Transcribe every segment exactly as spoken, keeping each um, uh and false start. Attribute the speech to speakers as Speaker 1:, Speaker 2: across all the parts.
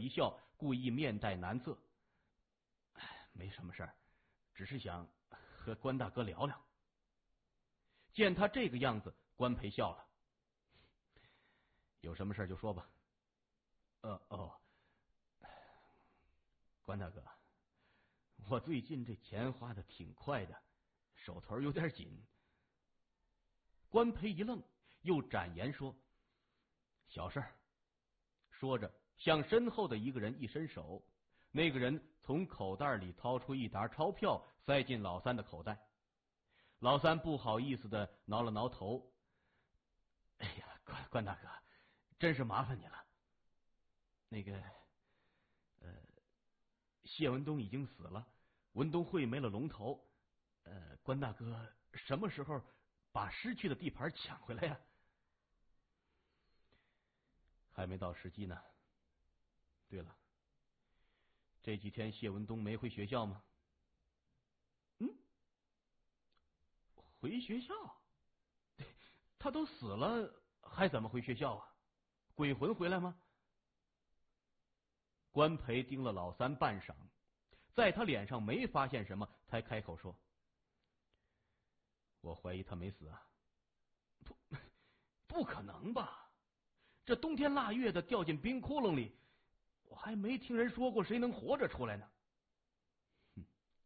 Speaker 1: 一笑，故意面带难色：“没什么事儿，只是想和关大哥聊聊。”见他这个样子，关培笑了：“有什么事就说吧。”“呃哦，关大哥，我最近这钱花的挺快的，手头有点紧。”关培一愣，又展言说：“小事儿。”说着，向身后的一个人一伸手，那个人从口袋里掏出一沓钞票，塞进老三的口袋。老三不好意思的挠了挠头：“哎呀，关关大哥，真是麻烦你了。那个，呃，谢文东已经死了，文东会没了龙头。呃，关大哥什么时候把失去的地盘抢回来呀？”“还没到时机呢。对了，这几天谢文东没回学校吗？”“嗯，回学校？他都死了，还怎么回学校啊？鬼魂回来吗？”关培盯了老三半晌，在他脸上没发现什么，才开口说：“我怀疑他没死啊。”“不，不可能吧？这冬天腊月的掉进冰窟窿里，我还没听人说过谁能活着出来呢。”“哼，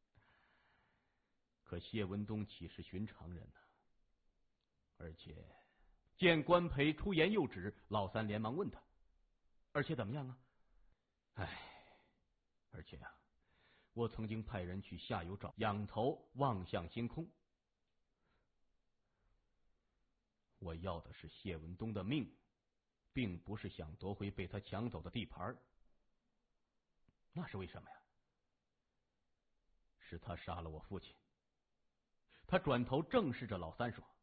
Speaker 1: 可谢文东岂是寻常人呢？而且……”见关培出言又止，老三连忙问他：“而且怎么样啊？”“唉，而且啊，我曾经派人去下游找，仰头望向星空。我要的是谢文东的命，并不是想夺回被他抢走的地盘。”“那是为什么呀？”“是他杀了我父亲。”他转头正视着老三说：“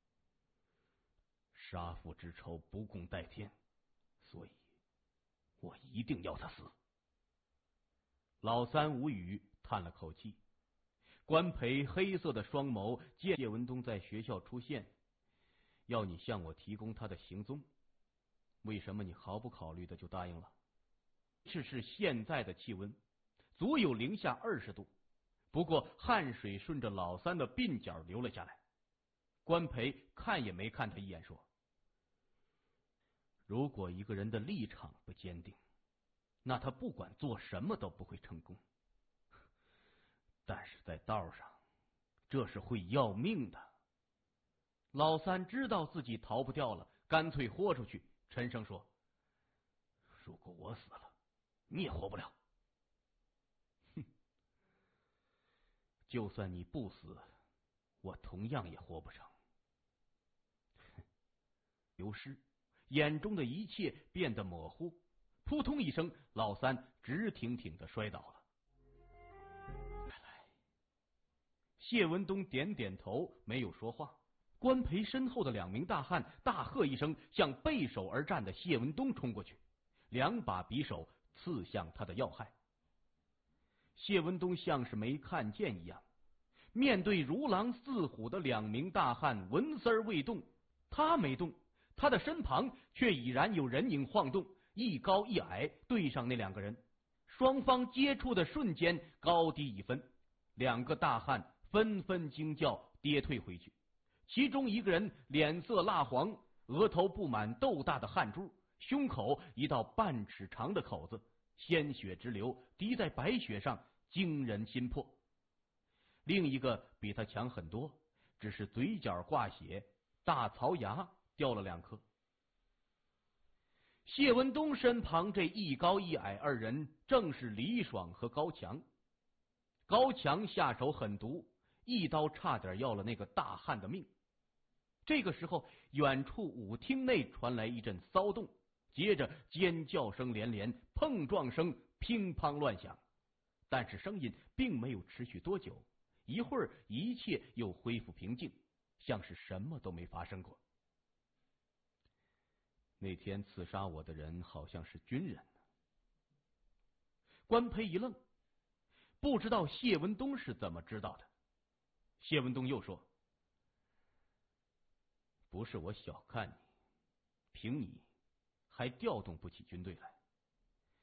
Speaker 1: 杀父之仇不共戴天，所以我一定要他死。”老三无语，叹了口气。关培黑色的双眸见谢文东在学校出现，要你向我提供他的行踪，为什么你毫不考虑的就答应了？这是现在的气温，足有零下二十度。不过汗水顺着老三的鬓角流了下来。关培看也没看他一眼，说：“如果一个人的立场不坚定，那他不管做什么都不会成功。但是在道上，这是会要命的。”老三知道自己逃不掉了，干脆豁出去，沉声说：“如果我死了，你也活不了。”“哼，就算你不死，我同样也活不成。”流失，眼中的一切变得模糊，扑通一声，老三直挺挺的摔倒了。谢文东点点头，没有说话。关培身后的两名大汉大喝一声，向背手而战的谢文东冲过去，两把匕首刺向他的要害。谢文东像是没看见一样，面对如狼似虎的两名大汉，纹丝儿未动。他没动，他的身旁却已然有人影晃动，一高一矮对上那两个人。双方接触的瞬间，高低一分，两个大汉纷纷惊叫，跌退回去。其中一个人脸色蜡黄，额头布满豆大的汗珠，胸口一道半尺长的口子，鲜血直流，滴在白雪上，惊人心魄。另一个比他强很多，只是嘴角挂血，大槽牙掉了两颗。谢文东身旁这一高一矮二人，正是李爽和高强。高强下手狠毒，一刀差点要了那个大汉的命。这个时候，远处舞厅内传来一阵骚动，接着尖叫声连连，碰撞声乒乓乱响。但是声音并没有持续多久，一会儿一切又恢复平静，像是什么都没发生过。那天刺杀我的人好像是军人呢。关培一愣，不知道谢文东是怎么知道的。谢文东又说：“不是我小看你，凭你还调动不起军队来。